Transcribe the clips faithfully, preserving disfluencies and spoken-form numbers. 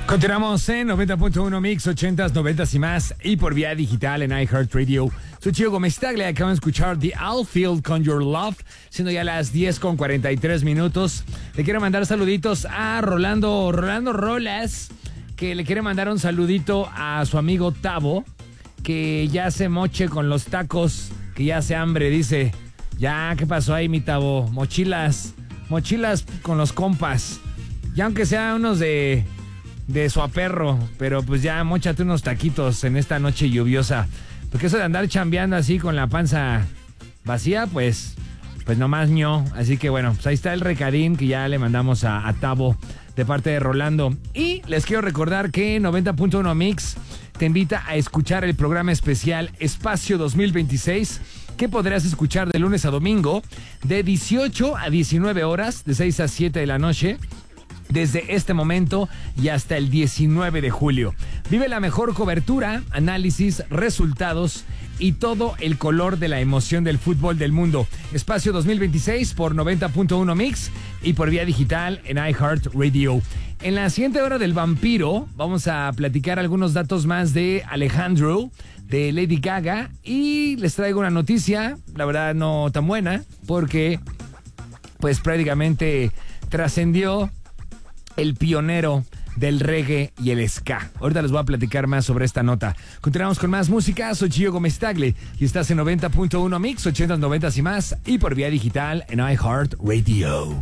Continuamos en noventa punto uno Mix, ochentas, noventas y más, y por vía digital en iHeartRadio. Soy Chico Gómez Tagle, acaban de escuchar The Outfield con Your Love, siendo ya las diez con cuarenta y tres minutos. Le quiero mandar saluditos a Rolando, Rolando Rolas, que le quiere mandar un saludito a su amigo Tavo, que ya se moche con los tacos, que ya hace hambre, dice. Ya, ¿qué pasó ahí, mi Tavo? Mochilas, mochilas con los compas. Ya aunque sean unos de... de suaperro, pero pues ya móchate unos taquitos en esta noche lluviosa. Porque eso de andar chambeando así con la panza vacía, pues, pues nomás ño. Así que bueno, pues ahí está el recadín que ya le mandamos a, a Tavo de parte de Rolando. Y les quiero recordar que noventa punto uno Mix te invita a escuchar el programa especial Espacio dos mil veintiséis, que podrás escuchar de lunes a domingo, de dieciocho a diecinueve horas, de seis a siete de la noche, desde este momento y hasta el diecinueve de julio. Vive la mejor cobertura, análisis, resultados y todo el color de la emoción del fútbol del mundo. Espacio dos mil veintiséis por noventa punto uno Mix y por vía digital en iHeartRadio. En la siguiente hora del vampiro vamos a platicar algunos datos más de Alejandro, de Lady Gaga, y les traigo una noticia, la verdad no tan buena, porque pues prácticamente trascendió el pionero del reggae y el ska. Ahorita les voy a platicar más sobre esta nota. Continuamos con más música. Soy Chico Gómez Tagle y estás en noventa punto uno Mix, ochentas, noventas y más, y por vía digital en iHeartRadio.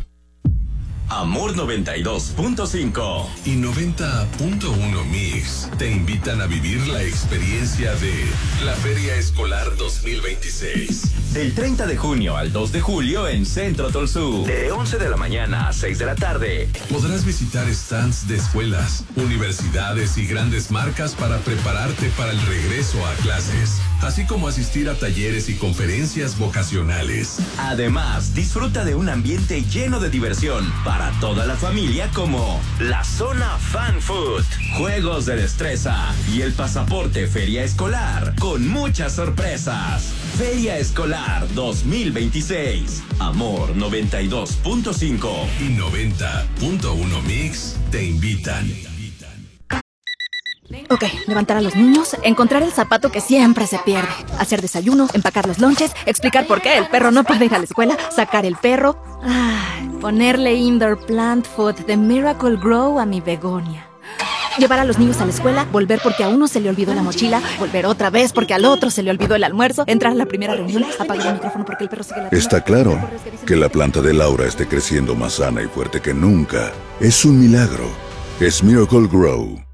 Amor noventa y dos punto cinco y noventa punto uno Mix te invitan a vivir la experiencia de la Feria Escolar dos mil veintiséis. Del treinta de junio al dos de julio en Centro Tolsú. De once de la mañana a seis de la tarde. Podrás visitar stands de escuelas, universidades y grandes marcas para prepararte para el regreso a clases, así como asistir a talleres y conferencias vocacionales. Además, disfruta de un ambiente lleno de diversión para toda la familia, como la zona Fan Food, juegos de destreza y el pasaporte Feria Escolar con muchas sorpresas. Feria Escolar dos mil veintiséis. Amor noventa y dos punto cinco y noventa punto uno Mix te invitan. Ok, levantar a los niños, encontrar el zapato que siempre se pierde, hacer desayuno, empacar los lonches, explicar por qué el perro no puede ir a la escuela, sacar el perro, ay, ponerle indoor plant food de Miracle Grow a mi begonia. Llevar a los niños a la escuela, volver porque a uno se le olvidó la mochila, volver otra vez porque al otro se le olvidó el almuerzo, entrar a la primera reunión, apagar el micrófono porque el perro sigue la... Está claro que la planta de Laura esté creciendo más sana y fuerte que nunca. Es un milagro. Es Miracle Grow.